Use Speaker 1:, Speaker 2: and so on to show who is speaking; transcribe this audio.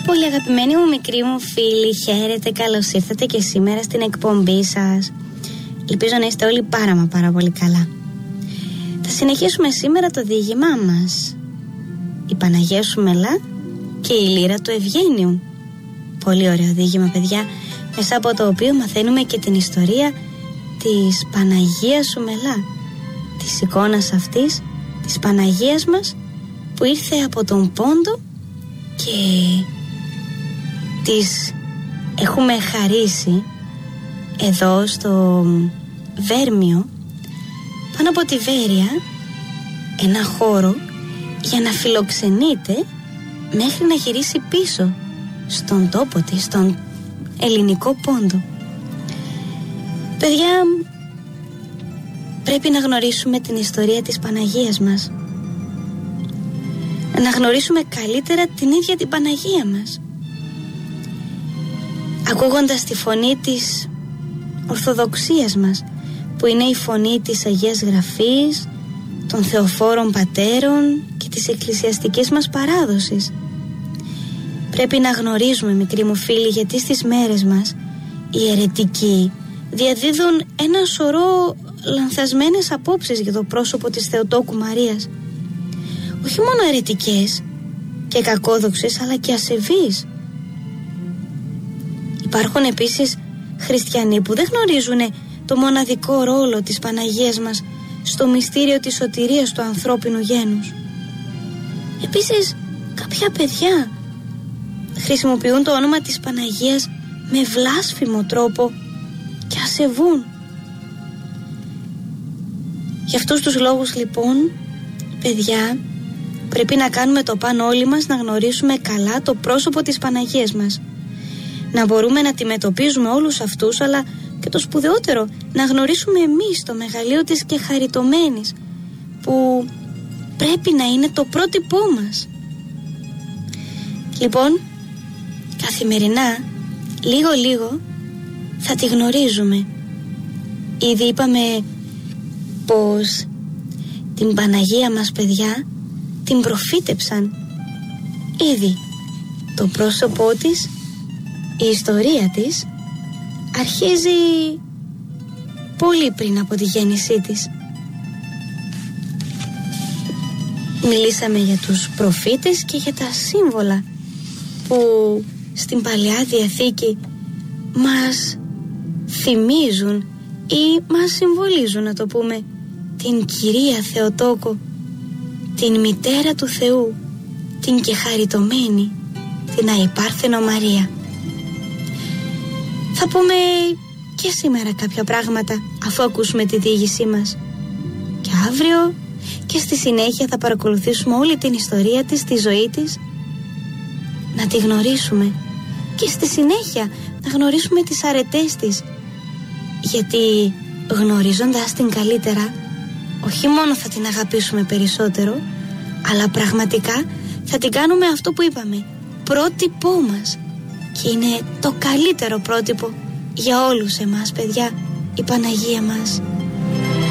Speaker 1: Πολύ αγαπημένοι μου μικροί μου φίλοι, χαίρετε, καλώς ήρθατε και σήμερα στην εκπομπή σας. Ελπίζω να είστε όλοι πάρα πολύ καλά. Θα συνεχίσουμε σήμερα το διήγημά μας, η Παναγία Σουμελά και η Λύρα του Ευγένιου. Πολύ ωραίο διήγημα, παιδιά, μέσα από το οποίο μαθαίνουμε και την ιστορία της Παναγίας Σουμελά, της εικόνας αυτής, της Παναγίας μας που ήρθε από τον Πόντο και της έχουμε χαρίσει εδώ στο Βέρμιο, πάνω από τη Βέρεια, ένα χώρο για να φιλοξενείται μέχρι να γυρίσει πίσω στον τόπο της, στον ελληνικό Πόντο. Παιδιά, πρέπει να γνωρίσουμε την ιστορία της Παναγίας μας, να γνωρίσουμε καλύτερα την ίδια την Παναγία μας, ακούγοντας τη φωνή της Ορθοδοξίας μας, που είναι η φωνή της Αγίας Γραφής, των Θεοφόρων Πατέρων και της εκκλησιαστικής μας παράδοσης. Πρέπει να γνωρίζουμε, μικροί μου φίλοι, γιατί στις μέρες μας οι αιρετικοί διαδίδουν ένα σωρό λανθασμένες απόψεις για το πρόσωπο της Θεοτόκου Μαρίας. Όχι μόνο αιρετικές και κακόδοξες, αλλά και ασεβείς. Υπάρχουν επίσης χριστιανοί που δεν γνωρίζουν το μοναδικό ρόλο της Παναγίας μας στο μυστήριο της σωτηρίας του ανθρώπινου γένους. Επίσης, κάποια παιδιά χρησιμοποιούν το όνομα της Παναγίας με βλάσφημο τρόπο και ασεβούν. Για αυτούς τους λόγους, λοιπόν, παιδιά, πρέπει να κάνουμε το παν όλοι μας να γνωρίσουμε καλά το πρόσωπο της Παναγίας μας, να μπορούμε να αντιμετωπίζουμε όλους αυτούς, αλλά και το σπουδαιότερο, να γνωρίσουμε εμείς το μεγαλείο της και χαριτωμένης, που πρέπει να είναι το πρότυπό μας. Λοιπόν, καθημερινά, λίγο θα τη γνωρίζουμε. Ήδη είπαμε πως την Παναγία μας, παιδιά, την προφήτεψαν. Ήδη το πρόσωπό της, η ιστορία της αρχίζει πολύ πριν από τη γέννησή της. Μιλήσαμε για τους προφήτες και για τα σύμβολα που στην Παλαιά Διαθήκη μας θυμίζουν ή μας συμβολίζουν, να το πούμε, την Κυρία Θεοτόκο, την Μητέρα του Θεού, την και χαριτωμένη, την αϊπάρθενο Μαρία. Θα πούμε και σήμερα κάποια πράγματα αφού ακούσουμε τη διήγησή μας. Και αύριο και στη συνέχεια θα παρακολουθήσουμε όλη την ιστορία της, τη ζωή της, να τη γνωρίσουμε και στη συνέχεια να γνωρίσουμε τις αρετές της, γιατί γνωρίζοντας την καλύτερα, όχι μόνο θα την αγαπήσουμε περισσότερο, αλλά πραγματικά θα την κάνουμε αυτό που είπαμε, πρότυπό μας. Και είναι το καλύτερο πρότυπο για όλους εμάς, παιδιά, η Παναγία μας.